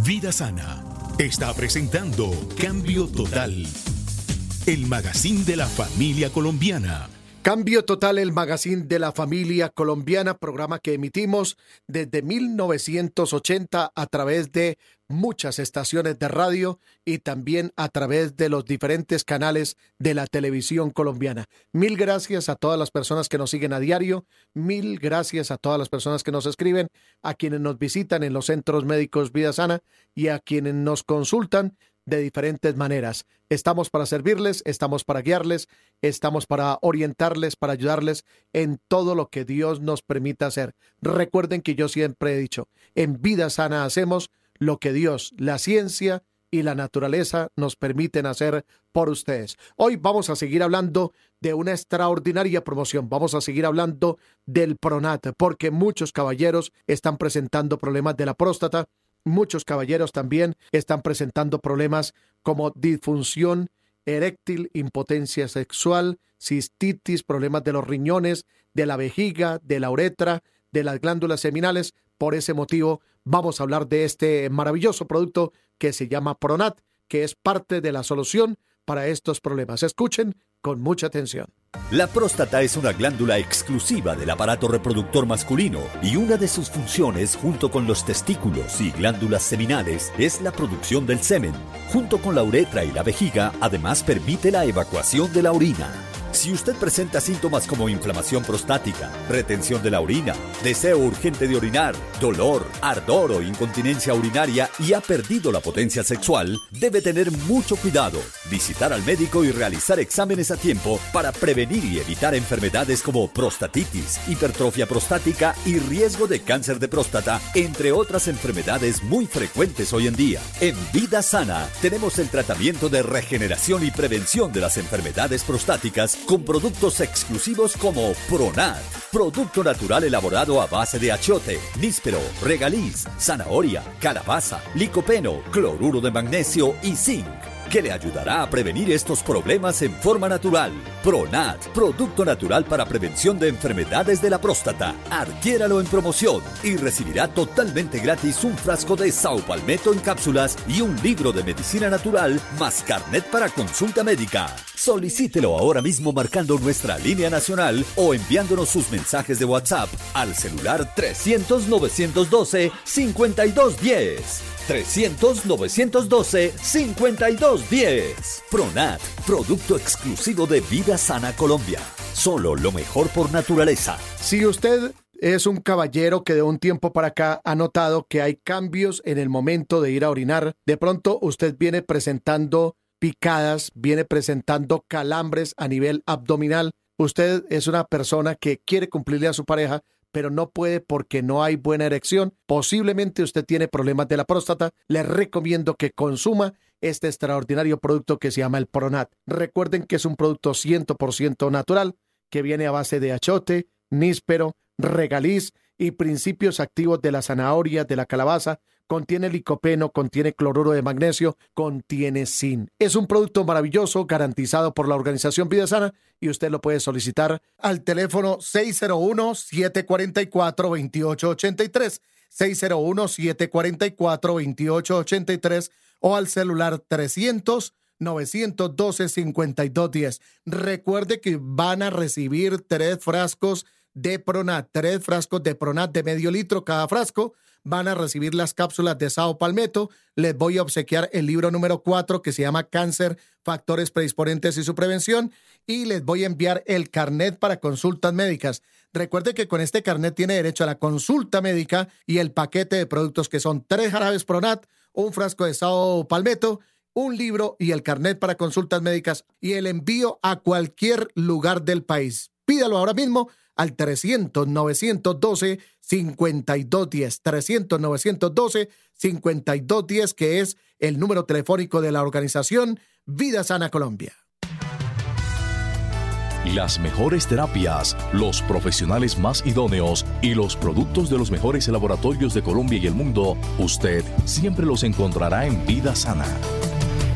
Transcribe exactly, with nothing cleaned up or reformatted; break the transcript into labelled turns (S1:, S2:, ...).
S1: Vida Sana está presentando Cambio Total, el magazine de la familia colombiana.
S2: Cambio Total, el magazine de la familia colombiana, programa que emitimos desde mil novecientos ochenta a través de muchas estaciones de radio y también a través de los diferentes canales de la televisión colombiana. Mil gracias a todas las personas que nos siguen a diario, mil gracias a todas las personas que nos escriben, a quienes nos visitan en los centros médicos Vida Sana y a quienes nos consultan de diferentes maneras. Estamos para servirles, estamos para guiarles, estamos para orientarles, para ayudarles en todo lo que Dios nos permita hacer. Recuerden que yo siempre he dicho, en Vida Sana hacemos lo que Dios, la ciencia y la naturaleza nos permiten hacer por ustedes. Hoy vamos a seguir hablando de una extraordinaria promoción. Vamos a seguir hablando del Pronat, porque muchos caballeros están presentando problemas de la próstata. Muchos caballeros también están presentando problemas como disfunción eréctil, impotencia sexual, cistitis, problemas de los riñones, de la vejiga, de la uretra, de las glándulas seminales. Por ese motivo vamos a hablar de este maravilloso producto que se llama Pronat, que es parte de la solución para estos problemas. Escuchen con mucha atención.
S3: La próstata es una glándula exclusiva del aparato reproductor masculino y una de sus funciones, junto con los testículos y glándulas seminales, es la producción del semen. Junto con la uretra y la vejiga, además permite la evacuación de la orina. Si usted presenta síntomas como inflamación prostática, retención de la orina, deseo urgente de orinar, dolor, ardor o incontinencia urinaria y ha perdido la potencia sexual, debe tener mucho cuidado, visitar al médico y realizar exámenes a tiempo para prevenir y evitar enfermedades como prostatitis, hipertrofia prostática y riesgo de cáncer de próstata, entre otras enfermedades muy frecuentes hoy en día. En Vida Sana tenemos el tratamiento de regeneración y prevención de las enfermedades prostáticas con productos exclusivos como Pronat, producto natural elaborado a base de achiote, níspero, regaliz, zanahoria, calabaza, licopeno, cloruro de magnesio y zinc, que le ayudará a prevenir estos problemas en forma natural. Pronat, producto natural para prevención de enfermedades de la próstata. Adquiéralo en promoción y recibirá totalmente gratis un frasco de Sao Palmetto en cápsulas y un libro de medicina natural más carnet para consulta médica. Solicítelo ahora mismo marcando nuestra línea nacional o enviándonos sus mensajes de WhatsApp al celular trescientos, novecientos doce, cincuenta y dos diez. trescientos, novecientos doce, cincuenta y dos diez. Pronat, producto exclusivo de Vida Sana Colombia. Solo lo mejor por naturaleza.
S2: Si usted es un caballero que de un tiempo para acá ha notado que hay cambios en el momento de ir a orinar, de pronto usted viene presentando picadas, viene presentando calambres a nivel abdominal, usted es una persona que quiere cumplirle a su pareja, pero no puede porque no hay buena erección, posiblemente usted tiene problemas de la próstata, le recomiendo que consuma este extraordinario producto que se llama el Pronat. Recuerden que es un producto cien por ciento natural, que viene a base de achiote, níspero, regaliz y principios activos de la zanahoria, de la calabaza, contiene licopeno, contiene cloruro de magnesio, contiene zinc. Es un producto maravilloso, garantizado por la organización Vida Sana, y usted lo puede solicitar al teléfono seis cero uno, siete cuatro cuatro, dos ocho ocho tres, seis cero uno, siete cuatro cuatro, dos ocho ocho tres o al celular trescientos, novecientos doce, cincuenta y dos diez. Recuerde que van a recibir tres frascos de Pronat, tres frascos de Pronat de medio litro cada frasco. Van a recibir las cápsulas de Sao Palmetto. Les voy a obsequiar el libro número cuatro que se llama Cáncer, Factores Predisponentes y su Prevención. Y les voy a enviar el carnet para consultas médicas. Recuerde que con este carnet tiene derecho a la consulta médica y el paquete de productos que son tres jarabes Pronat, un frasco de Sao Palmetto, un libro y el carnet para consultas médicas y el envío a cualquier lugar del país. Pídalo ahora mismo al trescientos, novecientos doce, cincuenta y dos diez, trescientos, novecientos doce, cincuenta y dos diez, que es el número telefónico de la organización Vida Sana Colombia.
S1: Las mejores terapias, los profesionales más idóneos y los productos de los mejores laboratorios de Colombia y el mundo, usted siempre los encontrará en Vida Sana.